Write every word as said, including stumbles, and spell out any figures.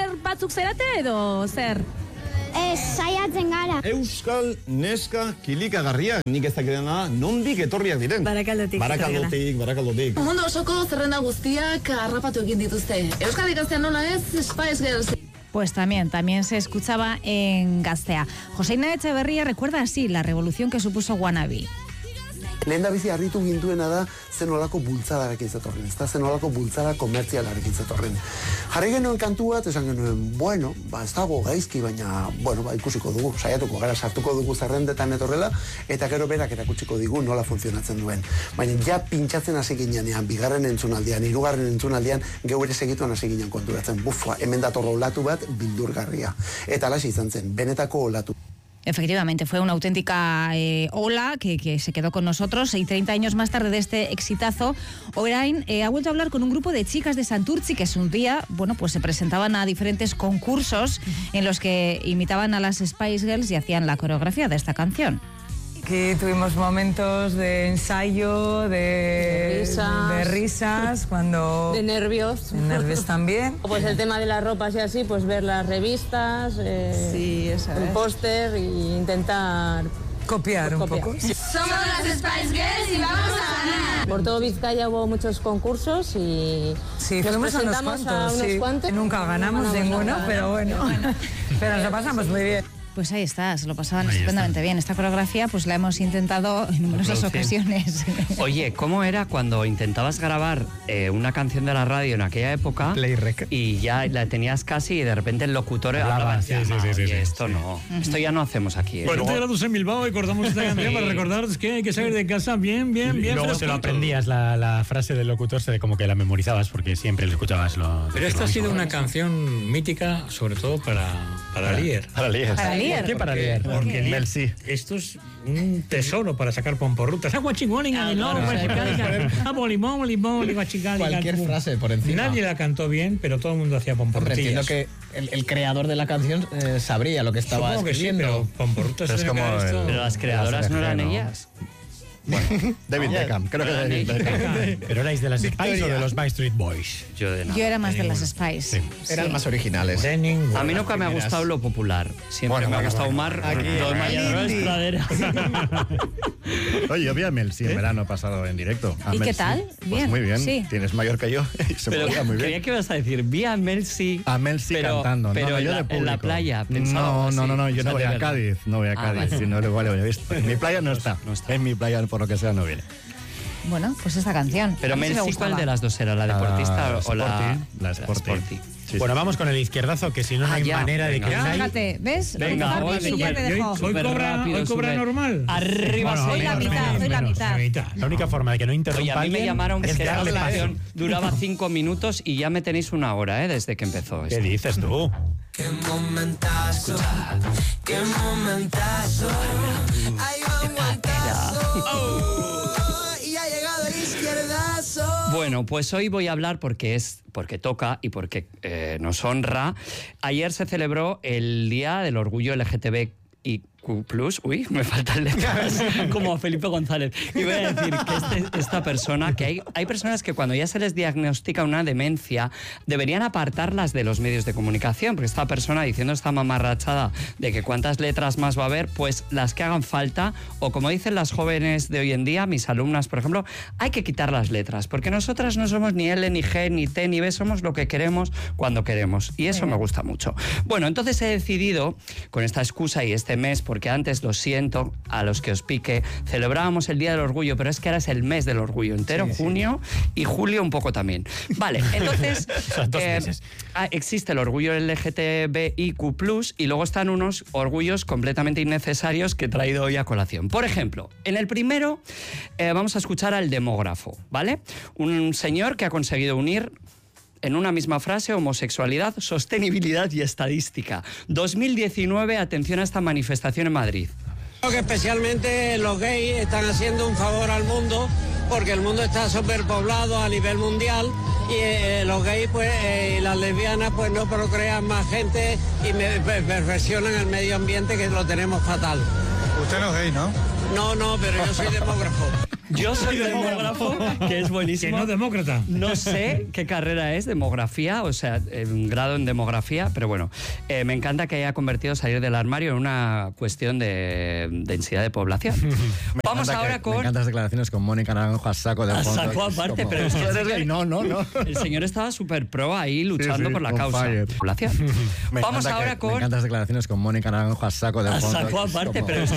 youtuber batzuk zerate edo zer? Ez, saiatzen gara. Euskal neska kilikagarria. Nik ez dakidana nondik etorriak diren. Barakaldotik. Barakaldotik, barakaldotik. Mundu osoko zerrenda guztiak harrapatu egin dituzte. Euskal ikastea nola ez, Spice Girls. Pues también, también se escuchaba en Gaztea. Joseina Etxeberria recuerda así la revolución que supuso Wannabe. Lehen da bizi harritu gintuena da zen olako bultzadarekin zetorren, ez da zen olako bultzada komertzialarekin zetorren. Jarri genuen kantu bat, esan genuen, bueno, ba ez dago gaizki, baina, bueno, ba ikusiko dugu, saiatuko gara, sartuko dugu zerrendetan etorrela, eta gero berak erakutsiko digu nola funtzionatzen duen. Baina ja pintxatzen hasi ginean, bigarren entzunaldian, hirugarren entzunaldian, geu ere segituan hasi ginen konturatzen, bufa, hemen dator olatu bat bildurgarria. Eta alaxe izan zen, benetako olatu. Efectivamente, fue una auténtica eh, ola que, que se quedó con nosotros y treinta años más tarde de este exitazo, Orain eh, ha vuelto a hablar con un grupo de chicas de Santurtzi que un día, bueno, pues se presentaban a diferentes concursos en los que imitaban a las Spice Girls y hacían la coreografía de esta canción. Aquí tuvimos momentos de ensayo, de, de, risas, de risas, cuando... de nervios. De nervios también. Pues el tema de las ropas y así, pues ver las revistas, eh, sí, eso el es. póster e intentar... Copiar pues, un copiar. poco. Sí. Somos las Spice Girls y vamos a ganar. Por todo Vizcaya hubo muchos concursos y sí, nos fuimos presentamos a unos cuantos. A unos sí. cuantos. Nunca ganamos, no ganamos ninguno, nada, pero bueno. bueno. Pero nos lo pasamos muy bien. Pues ahí está, se lo pasaban Ahí estupendamente está. bien. Esta coreografía pues la hemos intentado en numerosas ocasiones. Oye, ¿cómo era cuando intentabas grabar eh, una canción de la radio en aquella época Playrec. y ya la tenías casi y de repente el locutor hablaba? Sí, sí, sí, sí, Oye, sí, esto sí. no, esto ya no hacemos aquí. ¿eh? Bueno, Luego- te grados en Bilbao y cortamos esta canción para recordaros que hay que salir de casa bien, bien, Y bien. luego te lo fresquito. aprendías, la, la frase del locutor, se como que la memorizabas porque siempre lo escuchabas. Lo, Pero esta ha sido una canción mítica, sobre todo para, para Lier. Para Lier. Para Lier. ¿Qué para Lier? Porque Lier, Mel, sí. esto es un tesoro para sacar pomporrutas. Ah, guachingón, Ah, no, claro, guachicán, ah, bolimón, bolimón, guachicán. Cualquier frase por encima. Nadie la cantó bien, pero todo el mundo hacía Hombre, entiendo pomporrutillas. que el, el creador de la canción eh, sabría lo que estaba Supongo que sí, escribiendo. pero pomporrutas Es tiene que como dar esto. el- Pero las creadoras no eran ¿no? ellas. David Beckham, creo que Eran David ellas. Beckham. ¿Pero erais de las Spice o de los Backstreet Boys? Yo de nada. Yo era más de las Spice. Sí. Eran más originales. De ninguna. A mí nunca me ha gustado lo popular. Siempre Bueno, me ha bueno, gustado bueno. más Aquí, lo de aquí, Mañaneras Indy. Praderas. Oye, yo vi a Mel, sí, en verano pasado en directo. A ¿Y Mel, qué sí. tal? Pues Bien, muy bien. sí. Tienes mayor que yo y se Pero movía muy creía bien. que ibas a decir, vi a Mel sí. A Mel sí pero, cantando. Pero no, no, en, yo la, de en la público. playa. pensaba No, así. no, no, no, yo O sea, no voy de a verdad. Cádiz, no voy a Ah, Cádiz, vale. si no lo igual lo he visto. En mi playa no está, no está. en mi playa por lo que sea no viene. Bueno, pues esta canción. Pero A mí sí Mel me sí, gustaba. ¿cuál de las dos era? ¿La deportista La o la...? Sporty, la Sporty. Sí, Bueno, sí. vamos con el izquierdazo, que si no, no Ah, hay ya. manera de que Venga. Zay- Fíjate, ¿ves? Venga, Empezar voy bien y ya súper- te Y hoy, dejó. hoy Súper cobra, rápido, hoy cobra súper- normal. Arriba, Bueno, Soy la menos, mitad, menos, soy la menos. mitad. La mitad. La única forma de que no interrumpa Oye, a mí me alguien llamaron es que la darle paso. canción duraba cinco minutos y ya me tenéis una hora, ¿eh? Desde que empezó ¿Qué esto. dices tú? Qué momentazo, qué momentazo. Ahí va un guantazo. Oh, y ha llegado el izquierdazo. Bueno, pues hoy voy a hablar porque es porque toca y porque eh, nos honra. Ayer se celebró el Día del Orgullo L G T B I Q plus, uy, me faltan letras, como a Felipe González. Y voy a decir que este, esta persona, que hay, hay personas que cuando ya se les diagnostica una demencia, deberían apartarlas de los medios de comunicación, porque esta persona diciendo esta mamarrachada de que cuántas letras más va a haber, pues las que hagan falta, o como dicen las jóvenes de hoy en día, mis alumnas, por ejemplo, hay que quitar las letras, porque nosotras no somos ni L, ni G, ni T, ni B, somos lo que queremos cuando queremos, y eso me gusta mucho. Bueno, entonces he decidido, con esta excusa y este mes, porque antes, lo siento, a los que os pique, celebrábamos el Día del Orgullo, pero es que ahora es el mes del orgullo entero, Sí, sí. junio, y julio un poco también. Vale, entonces Son dos eh, meses. ah, existe el orgullo L G T B I Q plus, y luego están unos orgullos completamente innecesarios que he traído hoy a colación. Por ejemplo, en el primero eh, vamos a escuchar al demógrafo, ¿vale? Un señor que ha conseguido unir en una misma frase homosexualidad, sostenibilidad y estadística. dos mil diecinueve, atención a esta manifestación en Madrid. Creo que especialmente los gays están haciendo un favor al mundo porque el mundo está superpoblado a nivel mundial y eh, los gays pues, eh, y las lesbianas pues no procrean más gente y me, me, perfeccionan el medio ambiente que lo tenemos fatal. Usted no es gay, ¿no? No, no, pero yo soy demógrafo. Yo soy demógrafo, que es buenísimo. Que no demócrata. No sé qué carrera es, demografía, o sea, un grado en demografía, pero bueno, eh, me encanta que haya convertido salir del armario en una cuestión de densidad de población. Vamos ahora que, con... Me encantan las declaraciones con Mónica Naranjo a saco de A fondo. saco aparte, como, pero es que el señor, no, no, no. el señor estaba súper pro ahí luchando Sí, sí, por la on causa. fire. Población. Me Vamos encanta ahora que, con... Me encantan las declaraciones con Mónica Naranjo a saco de A fondo. saco aparte, como- pero es